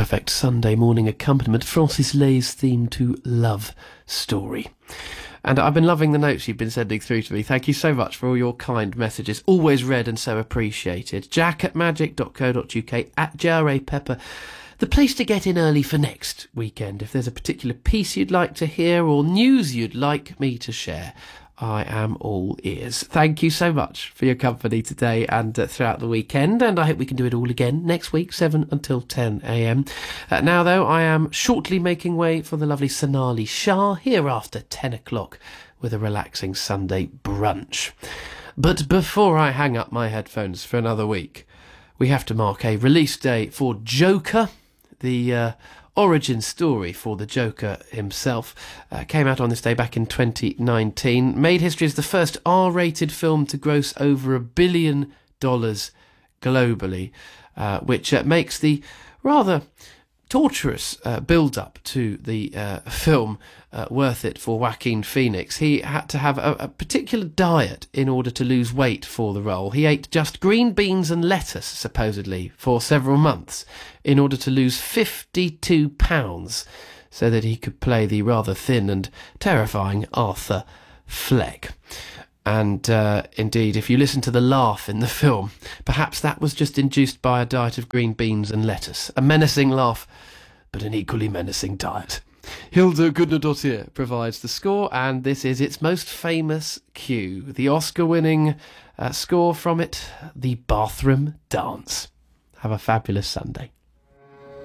perfect Sunday morning accompaniment, Francis Lay's theme to Love Story. And I've been loving the notes you've been sending through to me. Thank you so much for all your kind messages. Always read and so appreciated. jack@magic.co.uk, @JRAPepper. The place to get in early for next weekend. If there's a particular piece you'd like to hear or news you'd like me to share, I am all ears. Thank you so much for your company today and throughout the weekend, and I hope we can do it all again next week, 7 until 10 a.m. Now, though, I am shortly making way for the lovely Sonali Shah here after 10 o'clock with a relaxing Sunday brunch. But before I hang up my headphones for another week, we have to mark a release day for Joker. The origin story for the Joker himself came out on this day back in 2019. Made history as the first R-rated film to gross over $1 billion globally, which makes the rather torturous build-up to the film worth it for Joaquin Phoenix. He had to have a particular diet in order to lose weight for the role. He ate just green beans and lettuce, supposedly, for several months in order to lose 52 pounds so that he could play the rather thin and terrifying Arthur Fleck. And indeed, if you listen to the laugh in the film, perhaps that was just induced by a diet of green beans and lettuce. A menacing laugh, but an equally menacing diet. Hilda Gudnadottir provides the score, and this is its most famous cue, the Oscar-winning score from it, The Bathroom Dance. Have a fabulous Sunday.